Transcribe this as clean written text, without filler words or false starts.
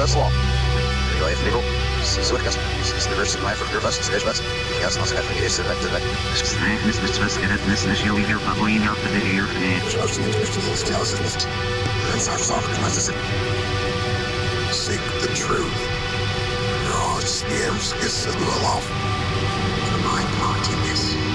slå. Jag är flickor. Sörkas. University life for girls stage bus. Jag ska säga att det är så rätt det. Snackness mistress and ethnicness you'll hear bubbling out the day your That's our soft medicine. Seek the truth. Rod Snims is a little off. For my part in this.